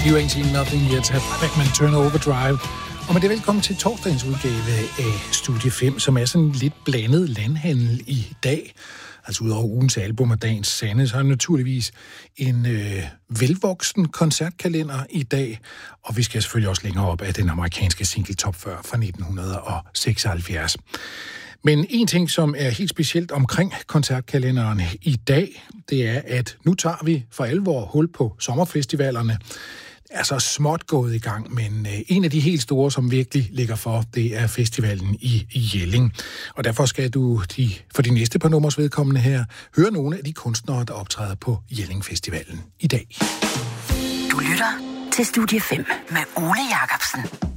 You Ain't Seen Nothing Yet af Beckman Turner Overdrive. Og med det velkommen til torsdagens udgave af Studie 5, som er sådan lidt blandet landhandel i dag. Altså udover ugens album og dagens sande, så er naturligvis en velvoksen koncertkalender i dag. Og vi skal selvfølgelig også længere op af den amerikanske single Top 40 fra 1976. Men en ting, som er helt specielt omkring koncertkalenderen i dag, det er, at nu tager vi for alvor hul på sommerfestivalerne. Det er så småt gået i gang, men en af de helt store, som virkelig ligger for, det er festivalen i Jelling. Og derfor skal du for de næste par nummers vedkommende her høre nogle af de kunstnere, der optræder på Jelling Festivalen i dag. Du lytter til Studie 5 med Ole Jacobsen.